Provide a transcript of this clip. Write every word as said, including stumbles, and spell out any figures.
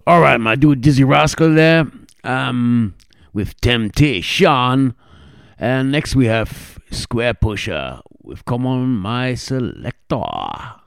All right, my dude Dizzy Rascal there, um, with Temptation. And next we have Square Pusher with Come On My Selector.